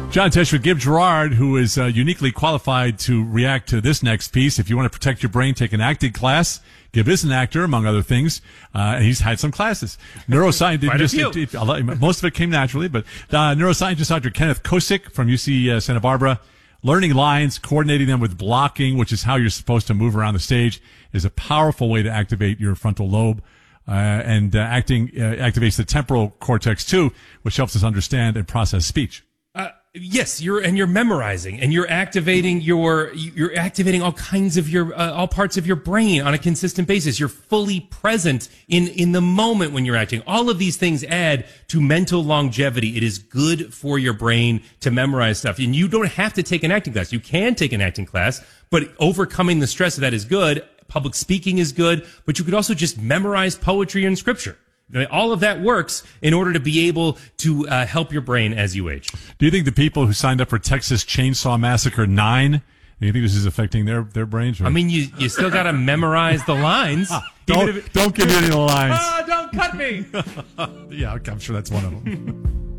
John Tesh with Gib Gerard, who is uniquely qualified to react to this next piece. If you want to protect your brain, take an acting class. Gib is an actor, among other things. He's had some classes. Neuroscience, most of it came naturally, but neuroscientist Dr. Kenneth Kosick from UC Santa Barbara, learning lines, coordinating them with blocking, which is how you're supposed to move around the stage, is a powerful way to activate your frontal lobe. Acting activates the temporal cortex too, which helps us understand and process speech. Yes, you're memorizing and you're activating all kinds of all parts of your brain on a consistent basis. You're fully present in the moment when you're acting. All of these things add to mental longevity. It is good for your brain to memorize stuff. And you don't have to take an acting class. You can take an acting class, but overcoming the stress of that is good. Public speaking is good, but you could also just memorize poetry and scripture. All of that works in order to be able to help your brain as you age. Do you think the people who signed up for Texas Chainsaw Massacre 9, do you think this is affecting their brains? Or? I mean, you still got to memorize the lines. Don't give me any of the lines. Don't cut me. Yeah, I'm sure that's one of them.